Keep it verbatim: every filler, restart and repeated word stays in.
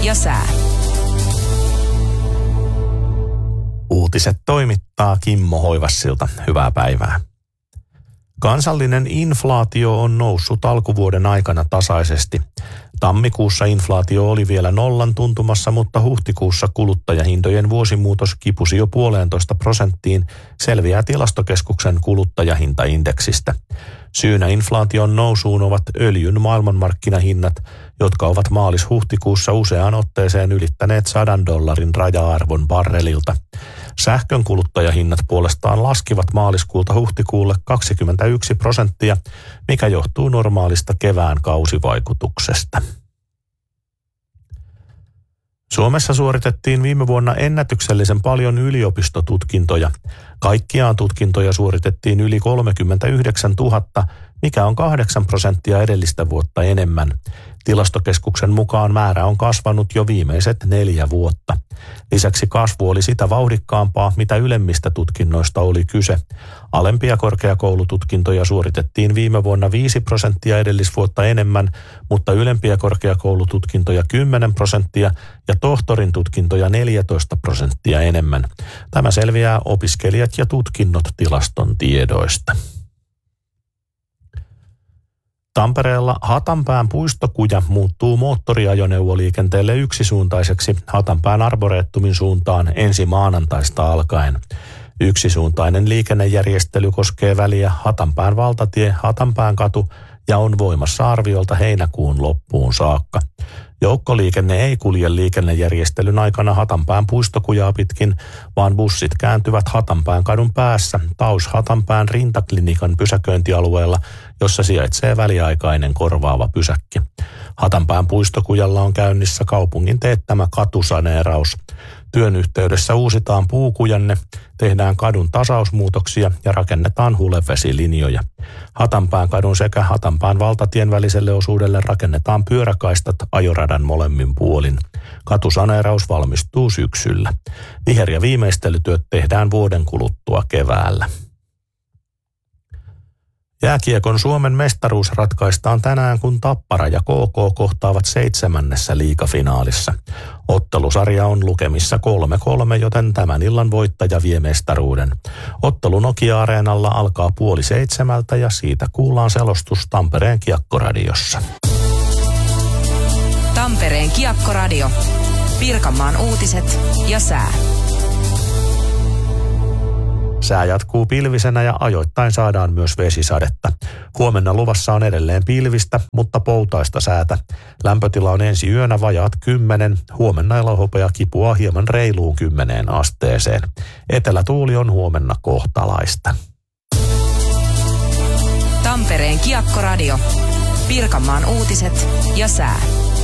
ja sää. Uutiset toimittaa Kimmo Hoivassilta. Hyvää päivää. Kansallinen inflaatio on noussut alkuvuoden aikana tasaisesti. Tammikuussa inflaatio oli vielä nollan tuntumassa, mutta huhtikuussa kuluttajahintojen vuosimuutos kipusi jo puolentoista prosenttiin, selviää Tilastokeskuksen kuluttajahintaindeksistä. Syynä inflaation nousuun ovat öljyn maailmanmarkkinahinnat, jotka ovat maalis-huhtikuussa useaan otteeseen ylittäneet sadan dollarin raja-arvon barrelilta. Sähkön kuluttajahinnat puolestaan laskivat maaliskuulta huhtikuulle kaksikymmentäyksi prosenttia, mikä johtuu normaalista kevään kausivaikutuksesta. Suomessa suoritettiin viime vuonna ennätyksellisen paljon yliopistotutkintoja. Kaikkiaan tutkintoja suoritettiin yli kolmekymmentäyhdeksäntuhatta, mikä on kahdeksan prosenttia edellistä vuotta enemmän. Tilastokeskuksen mukaan määrä on kasvanut jo viimeiset neljä vuotta. Lisäksi kasvu oli sitä vauhdikkaampaa, mitä ylemmistä tutkinnoista oli kyse. Alempia korkeakoulututkintoja suoritettiin viime vuonna viisi prosenttia edellisvuotta enemmän, mutta ylempiä korkeakoulututkintoja kymmenen prosenttia ja tohtorin tutkintoja neljätoista prosenttia enemmän. Tämä selviää opiskelijat ja tutkinnot tilaston tiedoista. Tampereella Hatanpään puistokuja muuttuu moottoriajoneuvoliikenteelle yksisuuntaiseksi Hatanpään Arboretumin suuntaan ensi maanantaista alkaen. Yksisuuntainen liikennejärjestely koskee väliä Hatanpään valtatie, Hatanpään katu ja on voimassa arviolta heinäkuun loppuun saakka. Joukkoliikenne ei kulje liikennejärjestelyn aikana Hatanpään puistokujaa pitkin, vaan bussit kääntyvät Hatanpään kadun päässä Taus-Hatanpään rintaklinikan pysäköintialueella, jossa sijaitsee väliaikainen korvaava pysäkki. Hatanpään puistokujalla on käynnissä kaupungin teettämä katusaneeraus. Työn yhteydessä uusitaan puukujanne, tehdään kadun tasausmuutoksia ja rakennetaan hulevesilinjoja. Hatanpään kadun sekä Hatanpään valtatien väliselle osuudelle rakennetaan pyöräkaistat ajoradan molemmin puolin. Katusaneeraus valmistuu syksyllä. Viher- ja viimeistelytyöt tehdään vuoden kuluttua keväällä. Jääkiekon Suomen mestaruus ratkaistaan tänään, kun Tappara ja K K kohtaavat seitsemännessä liigafinaalissa. Ottelusarja on lukemissa kolme kolme, joten tämän illan voittaja vie mestaruuden. Ottelu Nokia-areenalla alkaa puoli seitsemältä ja siitä kuullaan selostus Tampereen Kiekkoradiossa. Tampereen Kiekkoradio. Pirkanmaan uutiset ja sää. Sää jatkuu pilvisenä ja ajoittain saadaan myös vesisadetta. Huomenna luvassa on edelleen pilvistä, mutta poutaista säätä. Lämpötila on ensi yönä vajaat kymmenen, huomenna elohopea kipuaa hieman reiluun kymmeneen asteeseen. Etelätuuli on huomenna kohtalaista. Tampereen Kiekkoradio. Pirkanmaan uutiset ja sää.